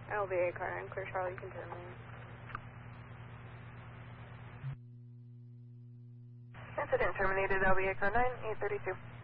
LVA car 9, clear Charlie, you can terminate. Incident terminated, LVA car 9, 832.